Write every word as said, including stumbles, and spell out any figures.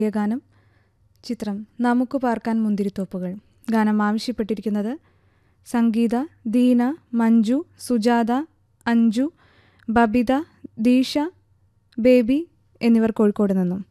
ഗാനം. ചിത്രം നമുക്ക് പാർക്കാൻ മുന്തിരിത്തോപ്പുകൾ. ഗാനം ആവശ്യപ്പെട്ടിരിക്കുന്നത് സംഗീത, ദീന, മഞ്ജു, സുജാത, അഞ്ജു, ബബിത, ദീഷ, ബേബി എന്നിവർ കോഴിക്കോട് നിന്നും.